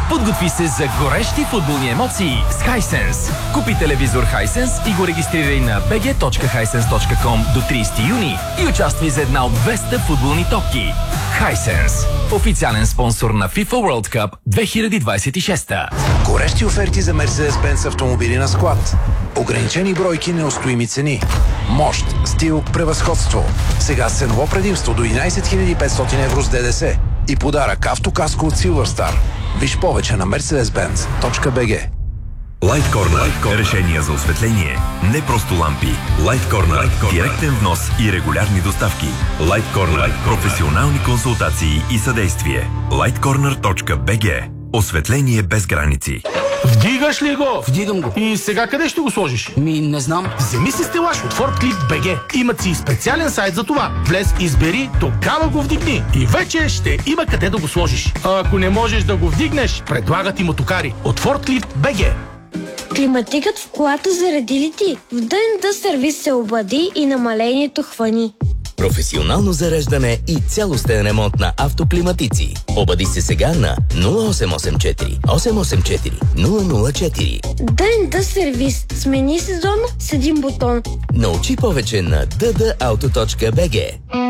Подготви се за горещи футболни емоции с Hisense. Купи телевизор Hisense и го регистрирай на bg.hisense.com до 30 юни и участвай за една от 200 футболни топки. Hisense. Официален спонсор на FIFA World Cup 2026. Горещи оферти за Mercedes-Benz автомобили на склад. Ограничени бройки, неустоими цени. Мощ, стил, превъзходство. Сега с ценово предимство до 11 500 евро с ДДС. И подарък автокаско от Silverstar. Виж повече на mercedes-benz.bg. Light Corner. Решения за осветление. Не просто лампи. Light Corner. Директен внос и регулярни доставки. Light Corner. Професионални консултации и съдействие. lightcorner.bg. Осветление без граници. Вдигаш ли го? Вдигам го. И сега къде ще го сложиш? Не знам. Вземи си стелаж от FortClip.bg. Имат си специален сайт за това. Влез, избери, тогава го вдигни. И вече ще има къде да го сложиш. А ако не можеш да го вдигнеш, предлагат и мотокари от FortClip.bg. Климатикът в колата заради ли ти? В ДНД сервис се обади и намалението хвани. Професионално зареждане и цялостен ремонт на автоклиматици. Обади се сега на 0884 884 004. ДНД сервис. Смени сезон с един бутон. Научи повече на ddauto.bg.